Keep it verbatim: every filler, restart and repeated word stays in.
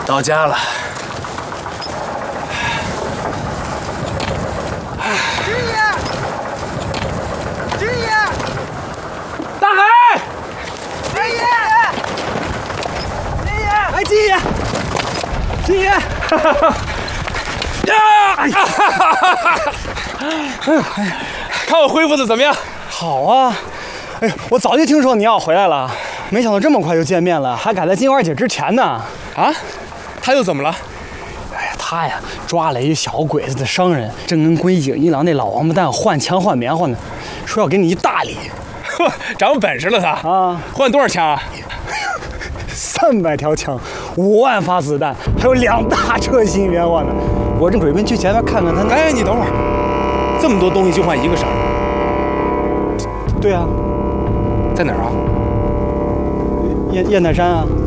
到家了。 军爷，军爷， 大海， 军爷，军爷， 哎，金爷，金爷，哈哈哈！呀，哎呀，哈哈哈哈！看我恢复的怎么样？ 好啊！哎呦，我早就听说你要回来了，没想到这么快就见面了，还赶在金花姐之前呢。 啊？他又怎么了？ 哎呀，他呀抓了一小鬼子的商人，正跟龟井一郎那老王八蛋换枪换棉花呢，说要给你一大礼。 呵，长本事了他啊！ 换多少枪啊？ 三百条枪，五万发子弹，还有两大车新棉花呢。我正准备去前面看看他那…… 哎，你等会儿，这么多东西就换一个商人？ 对啊， 在哪儿啊？ 雁雁泰山啊。